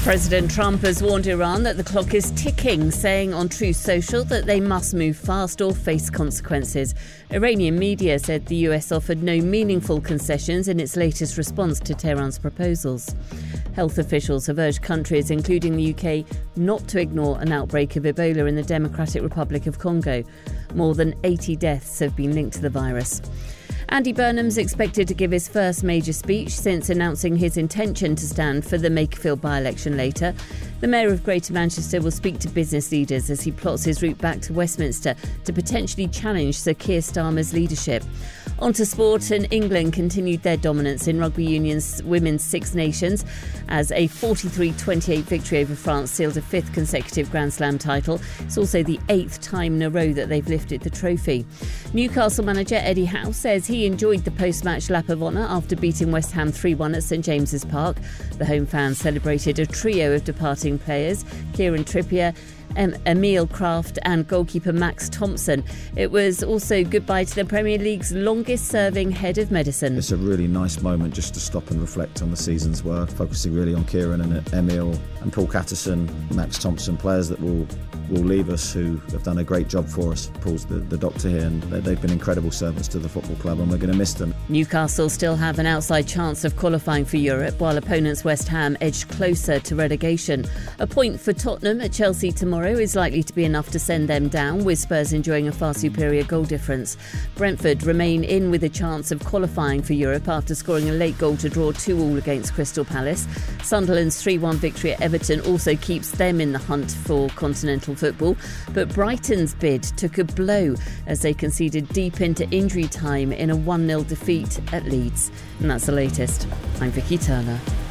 President Trump has warned Iran that the clock is ticking, saying on Truth Social that they must move fast or face consequences. Iranian media said the US offered no meaningful concessions in its latest response to Tehran's proposals. Health officials have urged countries, including the UK, not to ignore an outbreak of Ebola in the Democratic Republic of Congo. More than 80 deaths have been linked to the virus. Andy Burnham's expected to give his first major speech since announcing his intention to stand for the Makerfield by-election later. The Mayor of Greater Manchester will speak to business leaders as he plots his route back to Westminster to potentially challenge Sir Keir Starmer's leadership. On to sport, and England continued their dominance in Rugby Union's Women's Six Nations as a 43-28 victory over France sealed a fifth consecutive Grand Slam title. It's also the eighth time in a row that they've lifted the trophy. Newcastle manager Eddie Howe says he enjoyed the post-match lap of honour after beating West Ham 3-1 at St James's Park. The home fans celebrated a trio of departing players: Kieran Trippier, Emil Kraft and goalkeeper Max Thompson. It was also goodbye to the Premier League's longest-serving head of medicine. It's a really nice moment just to stop and reflect on the season's work, focusing really on Kieran and Emil and Paul Catterson, Max Thompson, players that will leave us who have done a great job for us. Paul's the doctor here, and they've been incredible servants to the football club, and we're going to miss them. Newcastle still have an outside chance of qualifying for Europe, while opponents West Ham edged closer to relegation. A point for Tottenham at Chelsea tomorrow is likely to be enough to send them down, with Spurs enjoying a far superior goal difference. Brentford remain in with a chance of qualifying for Europe after scoring a late goal to draw 2-2 against Crystal Palace. Sunderland's 3-1 victory at Everton also keeps them in the hunt for continental football, but Brighton's bid took a blow as they conceded deep into injury time in a 1-0 defeat at Leeds. And that's the latest. I'm Vicky Turner.